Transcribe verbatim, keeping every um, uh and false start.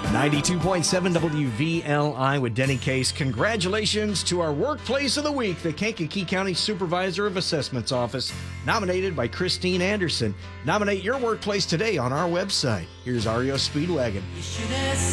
ninety-two point seven W V L I with Denny Case. Congratulations to our Workplace of the Week, the Kankakee County Supervisor of Assessments Office, nominated by Christine Anderson. Nominate your workplace today on our website. Here's R E O Speedwagon.